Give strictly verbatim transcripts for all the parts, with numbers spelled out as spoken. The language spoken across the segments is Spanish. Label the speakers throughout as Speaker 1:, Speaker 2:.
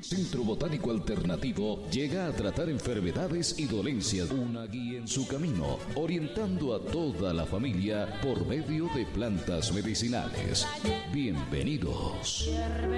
Speaker 1: Centro Botánico Alternativo llega a tratar enfermedades y dolencias, una guía en su camino, orientando a toda la familia por medio de plantas medicinales. Bienvenidos.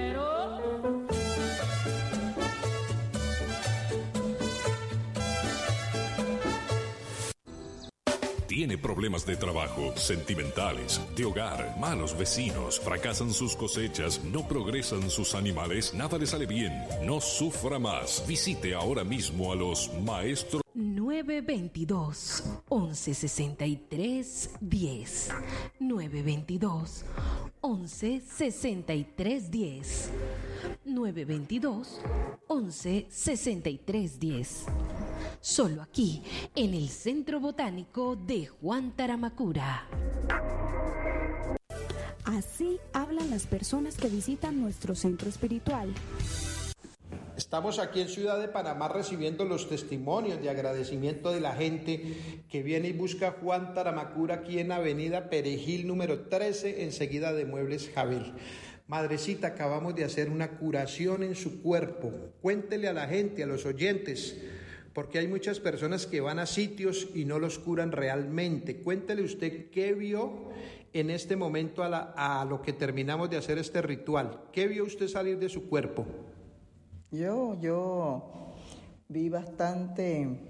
Speaker 2: Tiene problemas de trabajo, sentimentales, de hogar, malos vecinos, fracasan sus cosechas, no progresan sus animales, nada le sale bien. No sufra más. Visite ahora mismo a los maestros.
Speaker 3: nueve veintidós, once sesenta y tres, diez. nueve veintidós, once sesenta y tres, diez. nueve veintidós, once sesenta y tres, diez. Solo aquí, en el Centro Botánico de Juan Taramacura.
Speaker 4: Así hablan las personas que visitan nuestro centro espiritual.
Speaker 5: Estamos aquí en Ciudad de Panamá recibiendo los testimonios de agradecimiento de la gente que viene y busca a Juan Taramacura aquí en Avenida Perejil número trece, enseguida de Muebles Jabel. Madrecita, acabamos de hacer una curación en su cuerpo. Cuéntele a la gente, a los oyentes, porque hay muchas personas que van a sitios y no los curan realmente. Cuéntele usted qué vio en este momento a, la, a lo que terminamos de hacer este ritual. ¿Qué vio usted salir de su cuerpo?
Speaker 6: Yo, yo vi bastante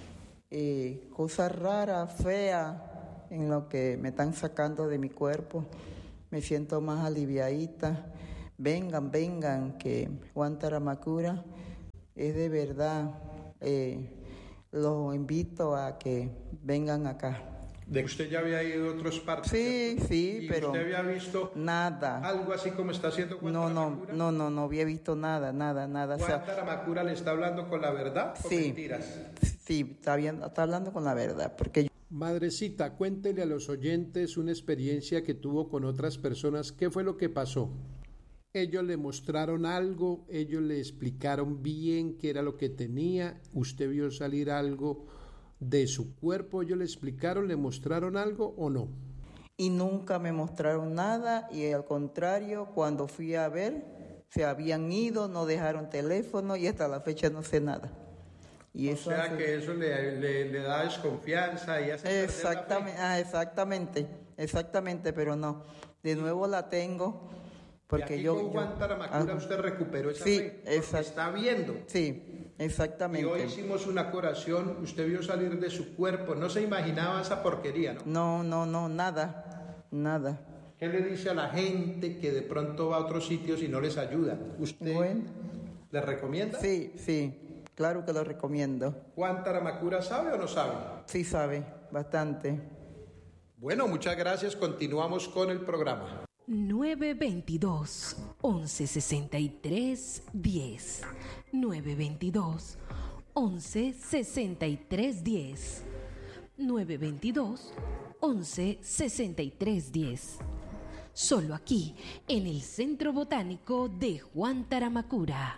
Speaker 6: eh, cosas raras, feas en lo que me están sacando de mi cuerpo. Me siento más aliviadita. Vengan, vengan, que Juan Taramacura es de verdad. Eh, los invito a que vengan acá.
Speaker 5: ¿De que usted ya había ido a otras partes?
Speaker 6: Sí, sí,
Speaker 5: ¿Y
Speaker 6: pero
Speaker 5: usted había visto
Speaker 6: nada.
Speaker 5: Algo así como está haciendo Juan
Speaker 6: no,
Speaker 5: Taramacura?
Speaker 6: No, no, no, no había visto nada, nada, nada.
Speaker 5: ¿Juan
Speaker 6: o sea,
Speaker 5: Taramacura le está hablando con la verdad o
Speaker 6: sí,
Speaker 5: mentiras?
Speaker 6: Sí, está, bien, está hablando con la verdad, porque yo...
Speaker 7: Madrecita, cuéntele a los oyentes una experiencia que tuvo con otras personas. ¿Qué fue lo que pasó? Ellos le mostraron algo, ellos le explicaron bien qué era lo que tenía, usted vio salir algo de su cuerpo, ellos le explicaron, le mostraron algo o no.
Speaker 6: Y nunca me mostraron nada, y al contrario, cuando fui a ver, se habían ido, no dejaron teléfono y hasta la fecha no sé nada. Y
Speaker 5: o
Speaker 6: eso
Speaker 5: sea
Speaker 6: hace...
Speaker 5: que eso le, le, le da desconfianza y hace
Speaker 6: exactamente, ah, exactamente, exactamente, pero no, de nuevo la tengo. Porque
Speaker 5: y aquí
Speaker 6: yo,
Speaker 5: con Juan Taramacura
Speaker 6: ah,
Speaker 5: usted recuperó esa
Speaker 6: sí,
Speaker 5: fe,
Speaker 6: exact,
Speaker 5: está viendo.
Speaker 6: Sí, exactamente.
Speaker 5: Y hoy hicimos una curación, usted vio salir de su cuerpo, no se imaginaba esa porquería, ¿no?
Speaker 6: No, no, no, nada, nada.
Speaker 5: ¿Qué le dice a la gente que de pronto va a otros sitios y no les ayuda? ¿Usted bueno, le recomienda?
Speaker 6: Sí, sí, claro que lo recomiendo.
Speaker 5: ¿Juan Taramacura sabe o no sabe?
Speaker 6: Sí sabe, bastante.
Speaker 5: Bueno, muchas gracias, continuamos con el programa.
Speaker 3: nueve veintidós, once sesenta y tres, diez. nueve veintidós, once sesenta y tres, diez. nueve veintidós, once sesenta y tres, diez. Solo aquí, en el Centro Botánico de Juan Taramacura.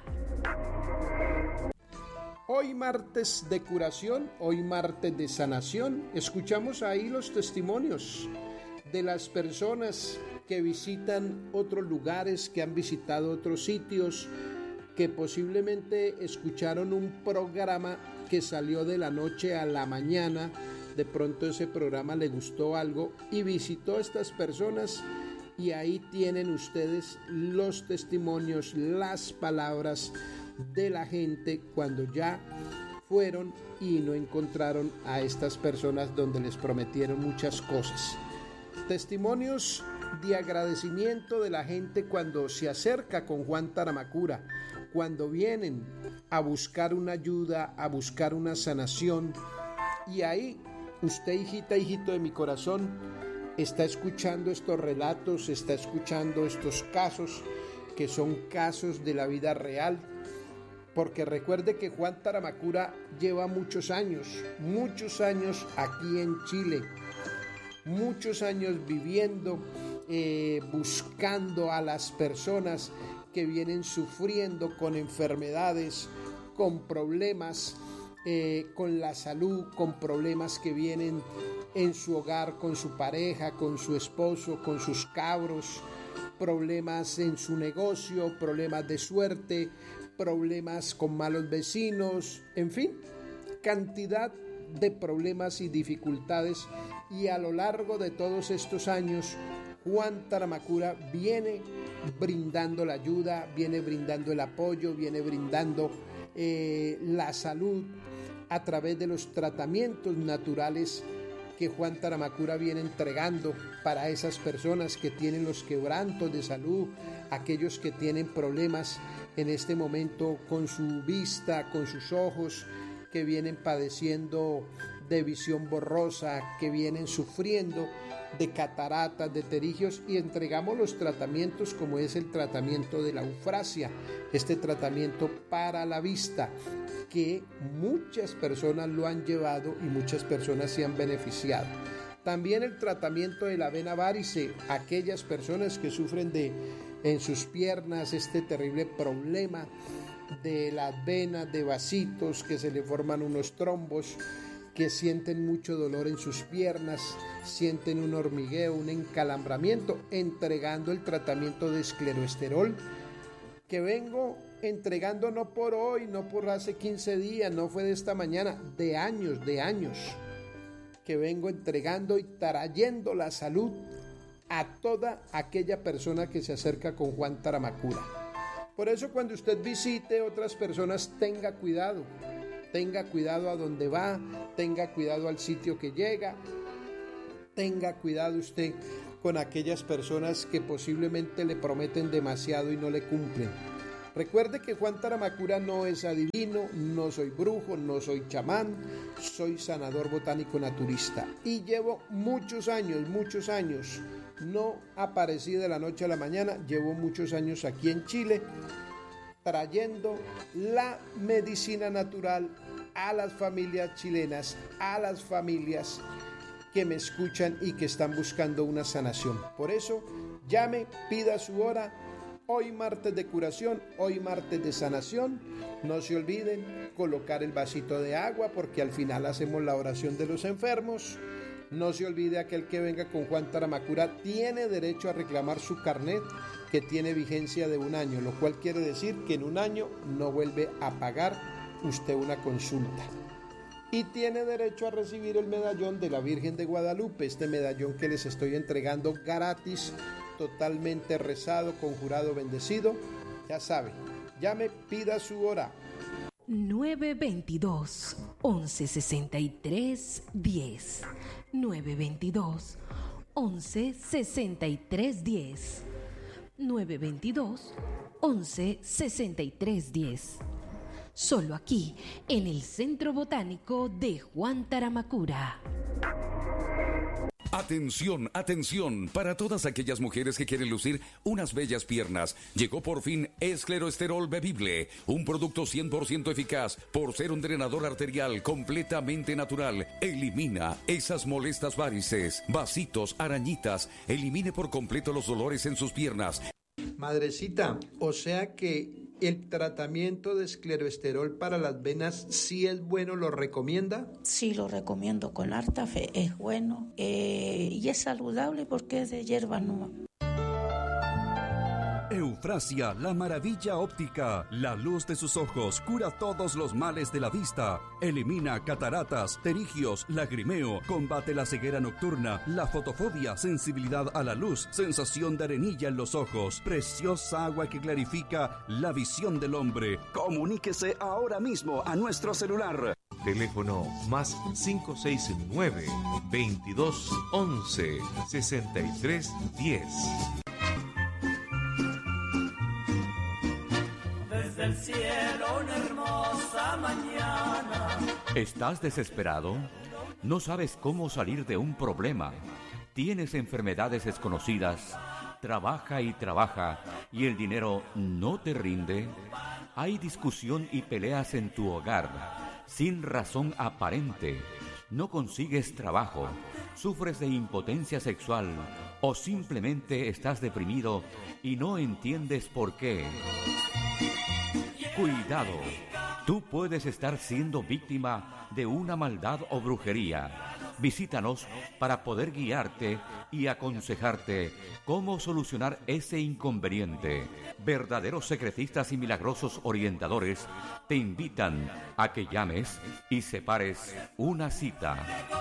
Speaker 7: Hoy martes de curación, hoy martes de sanación, escuchamos ahí los testimonios de las personas que visitan otros lugares, que han visitado otros sitios, que posiblemente escucharon un programa que salió de la noche a la mañana, de pronto ese programa le gustó algo y visitó a estas personas, y ahí tienen ustedes los testimonios, las palabras de la gente cuando ya fueron y no encontraron a estas personas donde les prometieron muchas cosas. Testimonios de agradecimiento de la gente cuando se acerca con Juan Taramacura, cuando vienen a buscar una ayuda, a buscar una sanación. Y ahí usted, hijita, hijito de mi corazón, está escuchando estos relatos, está escuchando estos casos que son casos de la vida real, porque recuerde que Juan Taramacura lleva muchos años, muchos años aquí en Chile, muchos años viviendo, eh, buscando a las personas que vienen sufriendo con enfermedades, con problemas, eh, con la salud, con problemas que vienen en su hogar, con su pareja, con su esposo, con sus cabros, problemas en su negocio, problemas de suerte, problemas con malos vecinos, en fin, cantidad de problemas y dificultades. Y a lo largo de todos estos años, Juan Taramacura viene brindando la ayuda, viene brindando el apoyo, viene brindando eh, la salud a través de los tratamientos naturales que Juan Taramacura viene entregando para esas personas que tienen los quebrantos de salud, aquellos que tienen problemas en este momento con su vista, con sus ojos, que vienen padeciendo de visión borrosa, que vienen sufriendo de cataratas, de pterigios, y entregamos los tratamientos como es el tratamiento de la eufrasia, este tratamiento para la vista, que muchas personas lo han llevado y muchas personas se han beneficiado. También el tratamiento de la vena varice, aquellas personas que sufren de en sus piernas este terrible problema de las venas, de vasitos, que se le forman unos trombos, que sienten mucho dolor en sus piernas, sienten un hormigueo, un encalambramiento, entregando el tratamiento de escleroesterol, que vengo entregando no por hoy, no por hace quince días, no fue de esta mañana, de años, de años, que vengo entregando y trayendo la salud a toda aquella persona que se acerca con Juan Taramacura. Por eso cuando usted visite otras personas, tenga cuidado, tenga cuidado a dónde va, tenga cuidado al sitio que llega, tenga cuidado usted con aquellas personas que posiblemente le prometen demasiado y no le cumplen. Recuerde que Juan Taramacura no es adivino, no soy brujo, no soy chamán, soy sanador botánico naturista y llevo muchos años, muchos años, no aparecí de la noche a la mañana, llevo muchos años aquí en Chile trayendo la medicina natural a las familias chilenas, a las familias que me escuchan y que están buscando una sanación. Por eso, llame, pida su hora. Hoy martes de curación, hoy martes de sanación. No se olviden colocar el vasito de agua porque al final hacemos la oración de los enfermos. No se olvide, aquel que venga con Juan Taramacura tiene derecho a reclamar su carnet, que tiene vigencia de un año, lo cual quiere decir que en un año no vuelve a pagar usted una consulta. Y tiene derecho a recibir el medallón de la Virgen de Guadalupe, este medallón que les estoy entregando gratis, totalmente rezado, conjurado, bendecido. Ya sabe, llame, pida su hora.
Speaker 3: nueve veintidós, once sesenta y tres, diez. nueve veintidós, once sesenta y tres, diez. nueve veintidós, once sesenta y tres, diez. Solo aquí, en el Centro Botánico de Juan Taramacura.
Speaker 1: Atención, atención, para todas aquellas mujeres que quieren lucir unas bellas piernas. Llegó por fin Escleroesterol Bebible, un producto cien por ciento eficaz por ser un drenador arterial completamente natural. Elimina esas molestas varices, vasitos, arañitas, elimine por completo los dolores en sus piernas.
Speaker 5: Madrecita, o sea que el tratamiento de escleroesterol para las venas sí es bueno, ¿lo recomienda?
Speaker 8: Sí, lo recomiendo con harta fe, es bueno eh, y es saludable porque es de hierba nueva.
Speaker 9: Eufrasia, la maravilla óptica, la luz de sus ojos cura todos los males de la vista, elimina cataratas, pterigios, lagrimeo, combate la ceguera nocturna, la fotofobia, sensibilidad a la luz, sensación de arenilla en los ojos, preciosa agua que clarifica la visión del hombre. Comuníquese ahora mismo a nuestro celular.
Speaker 10: Teléfono más cinco seis nueve, veintidós, once, sesenta y tres, diez.
Speaker 11: Desde el cielo una hermosa mañana.
Speaker 12: ¿Estás desesperado? ¿No sabes cómo salir de un problema? ¿Tienes enfermedades desconocidas? ¿Trabaja y trabaja y el dinero no te rinde? ¿Hay discusión y peleas en tu hogar sin razón aparente? ¿No consigues trabajo? ¿Sufres de impotencia sexual? ¿O simplemente estás deprimido y no entiendes por qué? Cuidado, tú puedes estar siendo víctima de una maldad o brujería. Visítanos para poder guiarte y aconsejarte cómo solucionar ese inconveniente. Verdaderos secretistas y milagrosos orientadores te invitan a que llames y separes una cita.